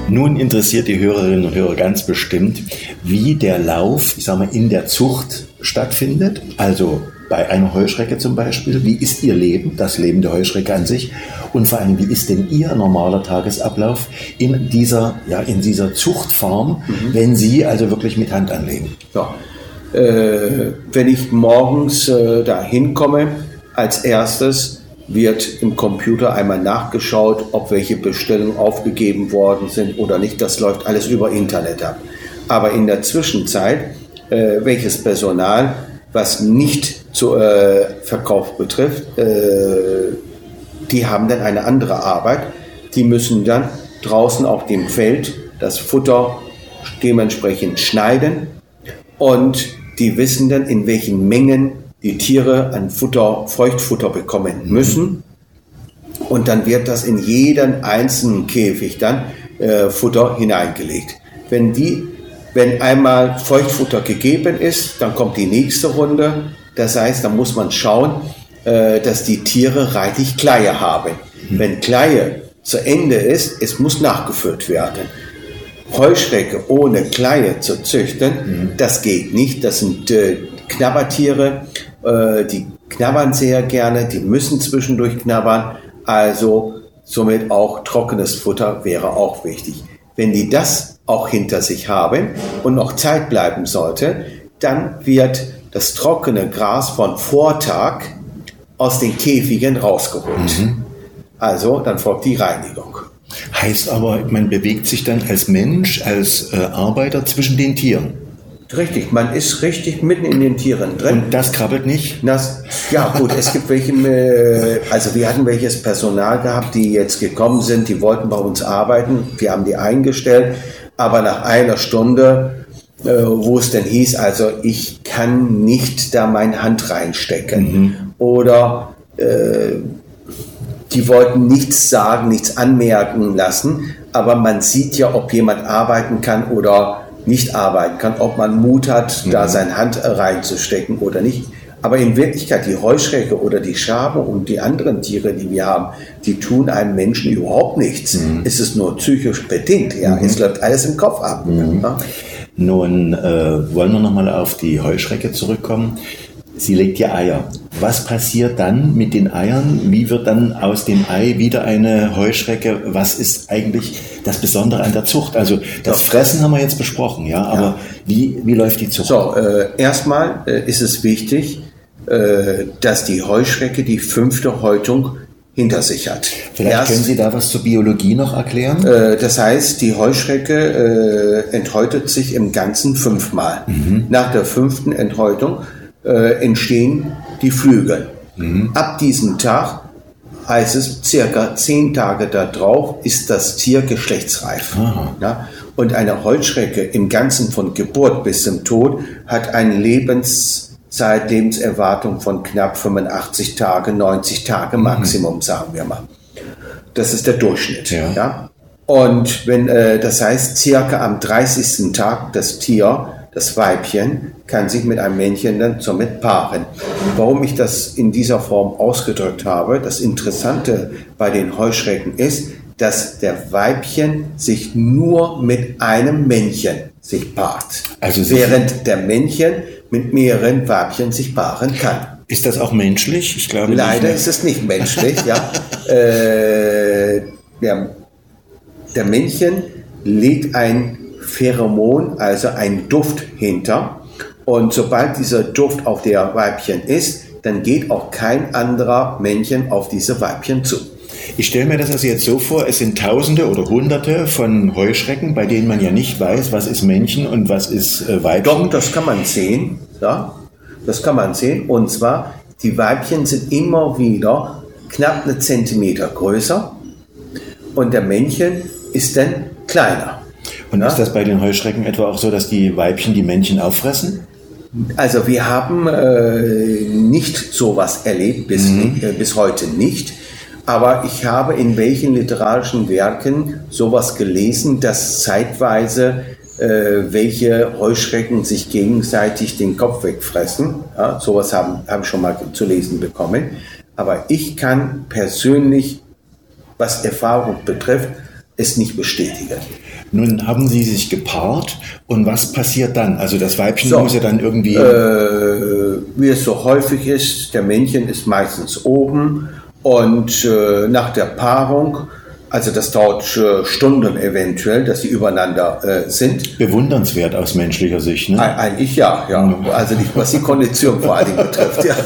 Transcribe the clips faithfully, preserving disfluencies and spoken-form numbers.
Nun interessiert die Hörerinnen und Hörer ganz bestimmt, wie der Lauf, ich sag mal, in der Zucht stattfindet. Also bei einer Heuschrecke zum Beispiel. Wie ist ihr Leben, das Leben der Heuschrecke an sich? Und vor allem, wie ist denn Ihr normaler Tagesablauf in dieser, ja, in dieser Zuchtfarm, mhm. wenn Sie also wirklich mit Hand anlegen? Ja. Äh, wenn ich morgens äh, da hinkomme, als erstes wird im Computer einmal nachgeschaut, ob welche Bestellungen aufgegeben worden sind oder nicht. Das läuft alles über Internet ab. Aber in der Zwischenzeit, äh, welches Personal, was nicht zu äh, Verkauf betrifft, äh, die haben dann eine andere Arbeit. Die müssen dann draußen auf dem Feld das Futter dementsprechend schneiden und die wissen dann, in welchen Mengen die Tiere an Futter, Feuchtfutter bekommen müssen. Und dann wird das in jeden einzelnen Käfig dann äh, Futter hineingelegt. Wenn die, wenn einmal Feuchtfutter gegeben ist, dann kommt die nächste Runde. Das heißt, da muss man schauen, äh, dass die Tiere reichlich Kleie haben. Mhm. Wenn Kleie zu Ende ist, es muss nachgefüllt werden. Heuschrecke ohne Kleie zu züchten, mhm. das geht nicht. Das sind äh, Knabbertiere, äh, die knabbern sehr gerne, die müssen zwischendurch knabbern. Also somit auch trockenes Futter wäre auch wichtig. Wenn die das auch hinter sich haben und noch Zeit bleiben sollte, dann wird das trockene Gras von Vortag aus den Käfigen rausgeholt. Mhm. Also dann folgt die Reinigung. Heißt aber, man bewegt sich dann als Mensch, als äh, Arbeiter zwischen den Tieren. Richtig, man ist richtig mitten in den Tieren drin. Und das krabbelt nicht? Das, ja gut, es gibt welche, äh, also wir hatten welches Personal gehabt, die jetzt gekommen sind, die wollten bei uns arbeiten, wir haben die eingestellt, aber nach einer Stunde, äh, wo es denn hieß, also ich kann nicht da meine Hand reinstecken mhm. oder äh, die wollten nichts sagen, nichts anmerken lassen, aber man sieht ja, ob jemand arbeiten kann oder nicht arbeiten kann, ob man Mut hat, mhm. da seine Hand reinzustecken oder nicht. Aber in Wirklichkeit, die Heuschrecke oder die Schabe und die anderen Tiere, die wir haben, die tun einem Menschen überhaupt nichts. Mhm. Es ist nur psychisch bedingt. Ja? Mhm. Es läuft alles im Kopf ab. Mhm. Ja? Nun äh, wollen wir nochmal auf die Heuschrecke zurückkommen. Sie legt ja Eier. Was passiert dann mit den Eiern? Wie wird dann aus dem Ei wieder eine Heuschrecke? Was ist eigentlich das Besondere an der Zucht? Also das so. Fressen haben wir jetzt besprochen, ja, aber ja. Wie, wie läuft die Zucht? So, äh, erstmal äh, ist es wichtig, äh, dass die Heuschrecke die fünfte Häutung hinter sich hat. Vielleicht Erst, können Sie da was zur Biologie noch erklären? Äh, das heißt, die Heuschrecke äh, enthäutet sich im Ganzen fünfmal. Mhm. Nach der fünften Enthäutung Äh, entstehen die Flügel. Mhm. Ab diesem Tag, heißt es, circa zehn Tage darauf, ist das Tier geschlechtsreif. Ja? Und eine Heuschrecke im Ganzen von Geburt bis zum Tod hat eine Lebenszeit, Lebenserwartung von knapp fünfundachtzig Tage, neunzig Tage Maximum, mhm. sagen wir mal. Das ist der Durchschnitt. Ja. Ja? Und wenn, äh, das heißt, circa am dreißigsten Tag das Tier, das Weibchen, kann sich mit einem Männchen dann somit paaren. Warum ich das in dieser Form ausgedrückt habe, das Interessante bei den Heuschrecken ist, dass der Weibchen sich nur mit einem Männchen sich paart, also während der Männchen mit mehreren Weibchen sich paaren kann. Ist das auch menschlich? Ich glaube Leider nicht, ist es nicht menschlich. ja. äh, der, der Männchen legt ein Pheromon, also ein Duft hinter. Und sobald dieser Duft auf der Weibchen ist, dann geht auch kein anderer Männchen auf diese Weibchen zu. Ich stelle mir das also jetzt so vor, es sind Tausende oder Hunderte von Heuschrecken, bei denen man ja nicht weiß, was ist Männchen und was ist äh, Weibchen. Doch, das kann man sehen. Ja, das kann man sehen. Und zwar, die Weibchen sind immer wieder knapp einen Zentimeter größer und der Männchen ist dann kleiner. Und ja? Ist das bei den Heuschrecken etwa auch so, dass die Weibchen die Männchen auffressen? Also wir haben äh, nicht sowas erlebt, bis, mhm. äh, bis heute nicht. Aber ich habe in welchen literarischen Werken sowas gelesen, dass zeitweise äh, welche Heuschrecken sich gegenseitig den Kopf wegfressen. Ja, sowas habe hab ich schon mal zu lesen bekommen. Aber ich kann persönlich, was Erfahrung betrifft, es nicht bestätigen. Nun haben Sie sich gepaart und was passiert dann? Also das Weibchen So, muss ja dann irgendwie... Äh, wie es so häufig ist, der Männchen ist meistens oben und äh, nach der Paarung, also das dauert äh, Stunden eventuell, dass sie übereinander äh, sind. bewundernswert aus menschlicher Sicht, ne? Eig- Eigentlich ja, ja. Also nicht, was die Kondition vor allen Dingen betrifft, ja.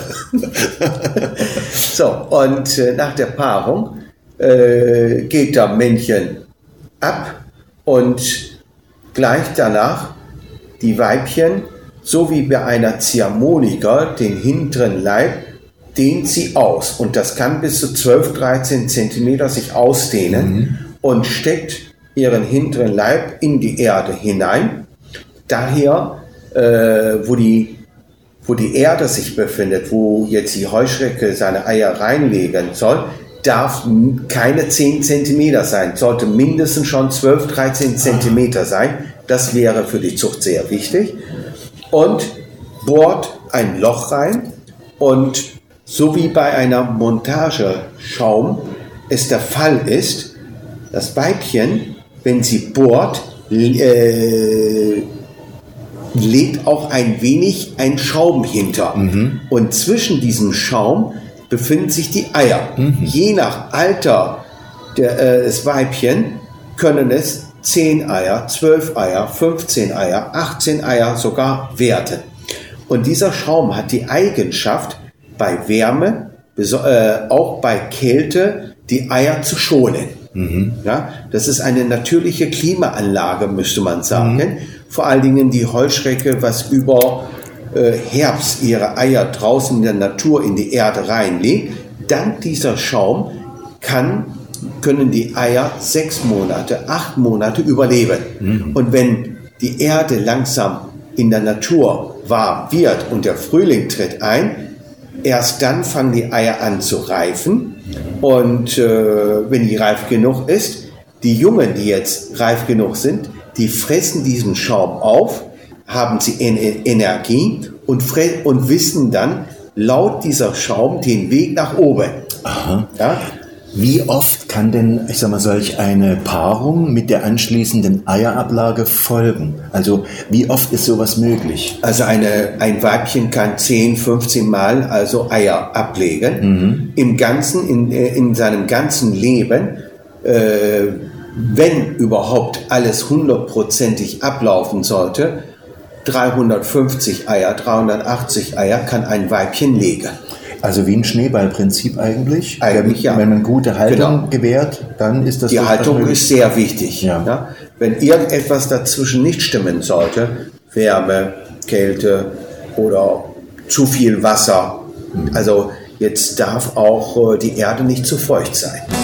So, und äh, nach der Paarung äh, geht der Männchen ab und gleich danach die Weibchen, so wie bei einer Ziehharmonika, den hinteren Leib, dehnt sie aus. Und das kann bis zu zwölf, dreizehn Zentimeter sich ausdehnen mhm. und steckt ihren hinteren Leib in die Erde hinein. Daher, äh, wo, die, wo die Erde sich befindet, wo jetzt die Heuschrecke seine Eier reinlegen soll, darf keine zehn Zentimeter sein, sollte mindestens schon zwölf, dreizehn Zentimeter sein. Das wäre für die Zucht sehr wichtig. Und bohrt ein Loch rein und so wie bei einer Montageschaum es der Fall ist, das Weibchen, wenn sie bohrt, äh, legt auch ein wenig ein Schaum hinter. Mhm. Und zwischen diesem Schaum befinden sich die Eier. Mhm. Je nach Alter der, äh, des Weibchen können es zehn Eier, zwölf Eier, fünfzehn Eier, achtzehn Eier sogar werden. Und dieser Schaum hat die Eigenschaft, bei Wärme, äh, auch bei Kälte, die Eier zu schonen. Mhm. Ja, das ist eine natürliche Klimaanlage, müsste man sagen. Mhm. Vor allen Dingen die Heuschrecke, was über äh, Herbst ihre Eier draußen in der Natur in die Erde reinlegt. Dank dieser Schaum kann, können die Eier sechs Monate, acht Monate überleben. Mhm. Und wenn die Erde langsam in der Natur warm wird und der Frühling tritt ein, erst dann fangen die Eier an zu reifen und äh, wenn die reif genug ist, die Jungen, die jetzt reif genug sind, die fressen diesen Schaum auf, haben sie en- Energie und, fre- und wissen dann laut dieser Schaum den Weg nach oben. Aha. Ja? Wie oft kann denn, ich sag mal, solch eine Paarung mit der anschließenden Eierablage folgen? Also wie oft ist sowas möglich? Also eine, ein Weibchen kann zehn, fünfzehn Mal also Eier ablegen. Mhm. Im Ganzen, in, in seinem ganzen Leben, äh, wenn überhaupt alles hundertprozentig ablaufen sollte, dreihundertfünfzig Eier, dreihundertachtzig Eier kann ein Weibchen legen. Also wie ein Schneeballprinzip eigentlich. Eigentlich ja. Wenn man gute Haltung genau. gewährt, dann ist das... Die Haltung ist sehr wichtig. Ja. Ja? Wenn irgendetwas dazwischen nicht stimmen sollte, Wärme, Kälte oder zu viel Wasser, mhm. also jetzt darf auch die Erde nicht zu feucht sein.